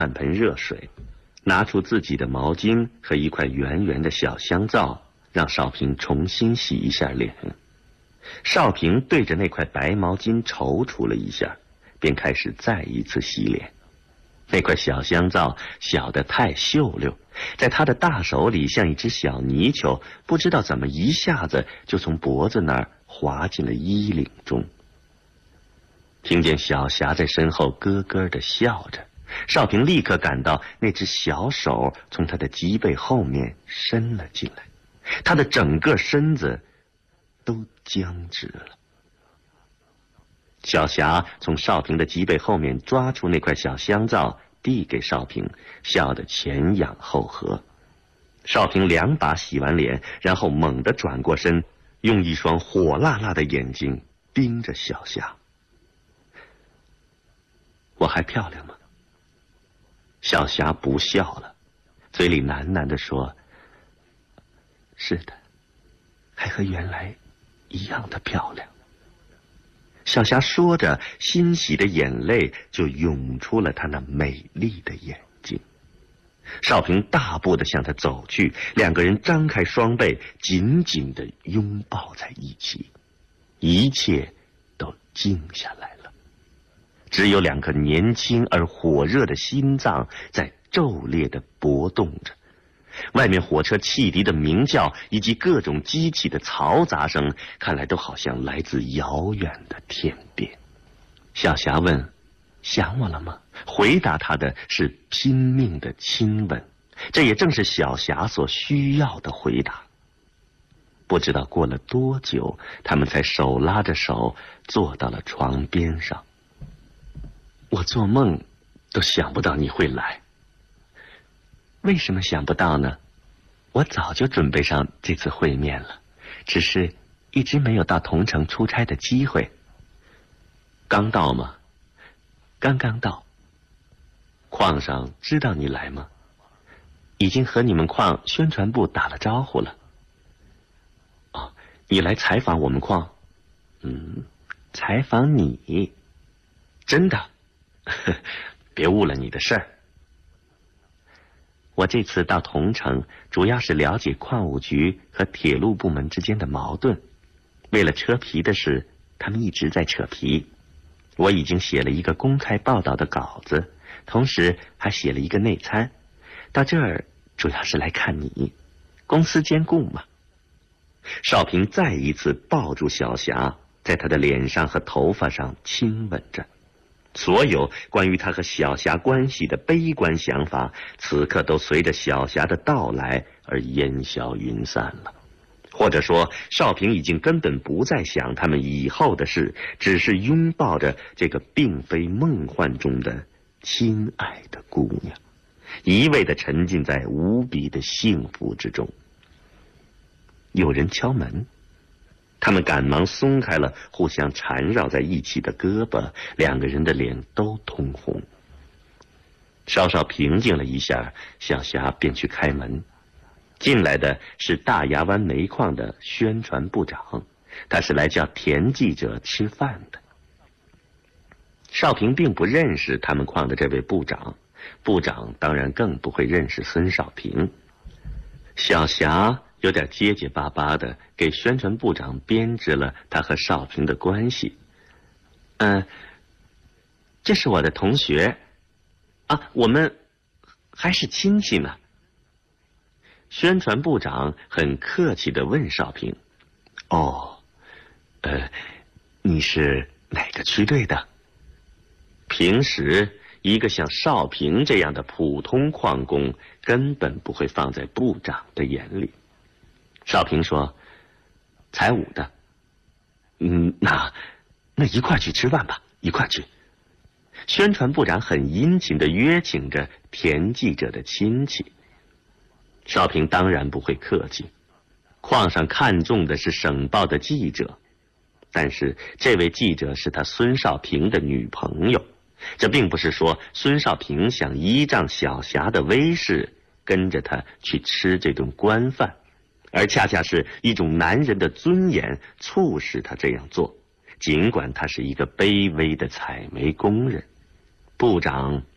半盆热水，拿出自己的毛巾和一块圆圆的小香皂，让少平重新洗一下脸。少平对着那块白毛巾踌躇了一下，便开始再一次洗脸。那块小香皂小得太秀溜，在他的大手里像一只小泥鳅，不知道怎么一下子就从脖子那儿滑进了衣领中。听见小霞在身后咯咯地笑着，少平立刻感到那只小手从他的脊背后面伸了进来，他的整个身子都僵直了。小霞从少平的脊背后面抓出那块小香皂，递给少平，笑得前仰后合。少平两把洗完脸，然后猛地转过身，用一双火辣辣的眼睛盯着小霞。我还漂亮吗？小霞不笑了，嘴里喃喃地说：是的，还和原来一样的漂亮。小霞说着，欣喜的眼泪就涌出了她那美丽的眼睛。少平大步地向她走去，两个人张开双臂，紧紧地拥抱在一起，一切都静下来了，只有两颗年轻而火热的心脏在骤烈地搏动着。外面火车汽笛的鸣叫以及各种机器的嘈杂声，看来都好像来自遥远的天边。小霞问：想我了吗？回答她的是拼命的亲吻，这也正是小霞所需要的回答。不知道过了多久，他们才手拉着手坐到了床边上。我做梦都想不到你会来。为什么想不到呢？我早就准备上这次会面了，只是一直没有到同城出差的机会。刚到吗？刚刚到。矿上知道你来吗？已经和你们矿宣传部打了招呼了。哦，你来采访我们矿？采访你？真的？别误了你的事儿。我这次到桐城，主要是了解矿务局和铁路部门之间的矛盾。为了车皮的事，他们一直在扯皮。我已经写了一个公开报道的稿子，同时还写了一个内参。到这儿主要是来看你，公私兼顾嘛。少平再一次抱住小霞，在她的脸上和头发上亲吻着。所有关于他和小霞关系的悲观想法，此刻都随着小霞的到来而烟消云散了。或者说，少平已经根本不再想他们以后的事，只是拥抱着这个并非梦幻中的亲爱的姑娘，一味地沉浸在无比的幸福之中。有人敲门，他们赶忙松开了互相缠绕在一起的胳膊，两个人的脸都通红。稍稍平静了一下，小霞便去开门。进来的是大牙湾煤矿的宣传部长，他是来叫田记者吃饭的。少平并不认识他们矿的这位部长，部长当然更不会认识孙少平。小霞有点结结巴巴的给宣传部长编织了他和少平的关系。这是我的同学啊，我们还是亲戚呢。宣传部长很客气地问少平：哦，你是哪个区队的？平时一个像少平这样的普通矿工根本不会放在部长的眼里。少平说：财务的。那一块去吃饭吧，一块去。宣传部长很殷勤地约请着田记者的亲戚。少平当然不会客气，矿上看中的是省报的记者，但是这位记者是他孙少平的女朋友，这并不是说孙少平想依仗小霞的威势跟着他去吃这顿官饭，而恰恰是一种男人的尊严促使他这样做，尽管他是一个卑微的采煤工人。部长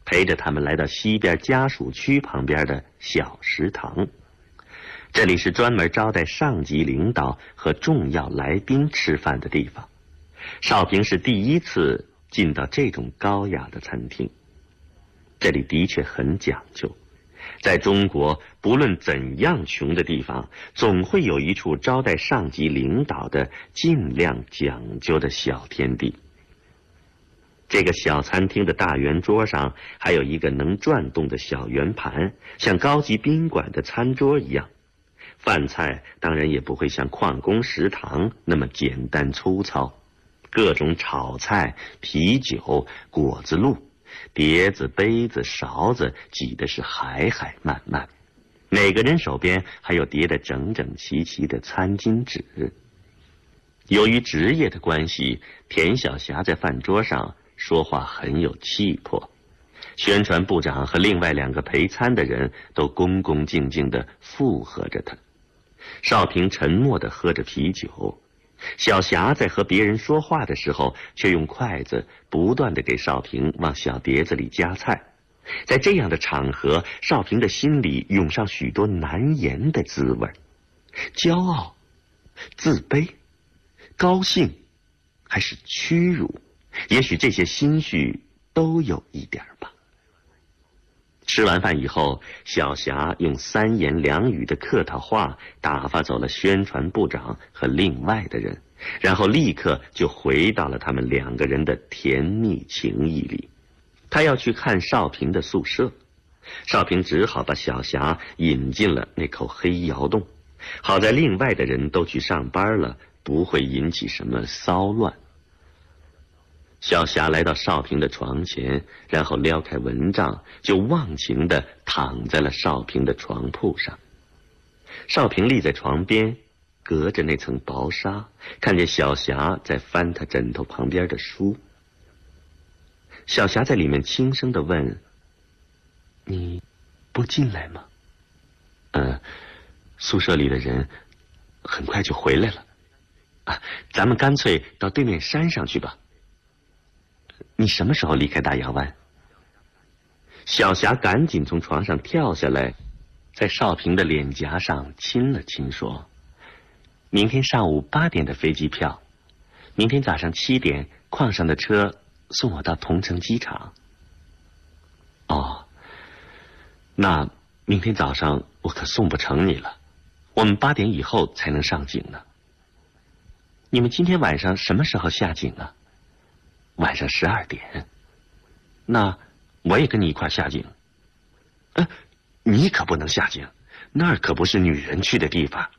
陪着他们来到西边家属区旁边的小食堂。这里是专门招待上级领导和重要来宾吃饭的地方。少平是第一次进到这种高雅的餐厅，这里的确很讲究。在中国，不论怎样穷的地方，总会有一处招待上级领导的尽量讲究的小天地。这个小餐厅的大圆桌上还有一个能转动的小圆盘，像高级宾馆的餐桌一样。饭菜当然也不会像矿工食堂那么简单粗糙，各种炒菜、啤酒、果子露，碟子、杯子、勺子挤的是海海漫漫，每个人手边还有叠得整整齐齐的餐巾纸。由于职业的关系，田晓霞在饭桌上说话很有气魄，宣传部长和另外2个陪餐的人都恭恭敬敬地附和着他。少平沉默地喝着啤酒，小霞在和别人说话的时候，却用筷子不断地给少平往小碟子里夹菜。在这样的场合，少平的心里涌上许多难言的滋味，骄傲、自卑、高兴，还是屈辱，也许这些心绪都有一点吧。吃完饭以后，小霞用3言2语的客套话打发走了宣传部长和另外的人，然后立刻就回到了他们2个人的甜蜜情谊里。他要去看少平的宿舍，少平只好把小霞引进了那口黑窑洞。好在另外的人都去上班了，不会引起什么骚乱。小霞来到少平的床前，然后撩开蚊帐，就忘情地躺在了少平的床铺上。少平立在床边，隔着那层薄纱，看见小霞在翻他枕头旁边的书。小霞在里面轻声地问：“你不进来吗？”宿舍里的人很快就回来了。咱们干脆到对面山上去吧。你什么时候离开大亚湾？小霞赶紧从床上跳下来，在少平的脸颊上亲了亲，说：“明天上午8点的飞机票，明天早上7点矿上的车送我到桐城机场。”哦，那明天早上我可送不成你了，我们8点以后才能上井呢。你们今天晚上什么时候下井啊？晚上12点。那我也跟你一块下井。你可不能下井，那儿可不是女人去的地方。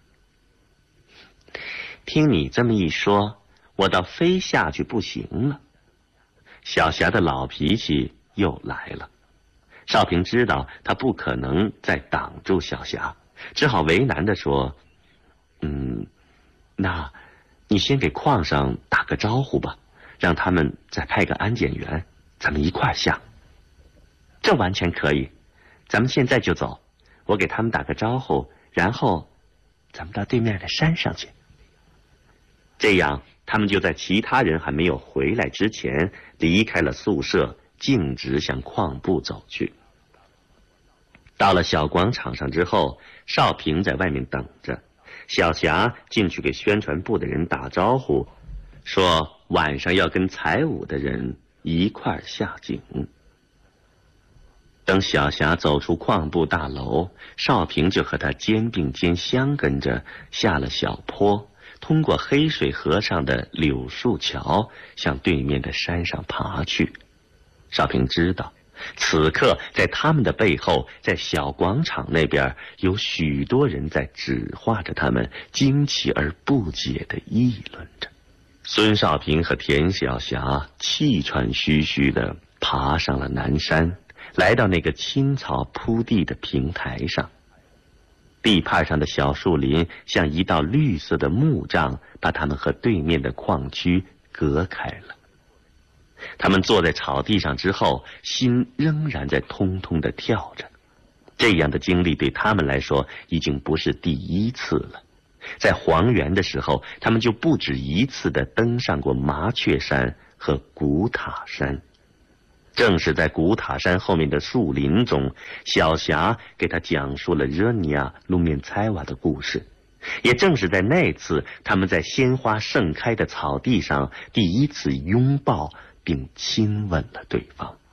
听你这么一说，我倒非下去不行了。小霞的老脾气又来了。少平知道他不可能再挡住小霞，只好为难地说：“那你先给矿上打个招呼吧，让他们再派个安检员，咱们一块下。”这完全可以，咱们现在就走，我给他们打个招呼，然后咱们到对面的山上去。这样他们就在其他人还没有回来之前离开了宿舍，径直向矿部走去。到了小广场上之后，少平在外面等着，小霞进去给宣传部的人打招呼，说晚上要跟财务的人一块下井。等小霞走出矿部大楼，少平就和她肩并肩相跟着下了小坡，通过黑水河上的柳树桥向对面的山上爬去。少平知道，此刻在他们的背后，在小广场那边有许多人在指画着他们，惊奇而不解地议论着。孙少平和田晓霞气喘吁吁地爬上了南山，来到那个青草铺地的平台上。地畔上的小树林像一道绿色的幕障，把他们和对面的矿区隔开了。他们坐在草地上之后，心仍然在通通地跳着。这样的经历对他们来说已经不是第一次了。在黄原的时候，他们就不止一次地登上过麻雀山和古塔山。 正是在古塔山后面的树林中，小霞给他讲述了热尼亚·卢面采瓦的故事。也正是在那次，他们在鲜花盛开的草地上第一次拥抱并亲吻了对方。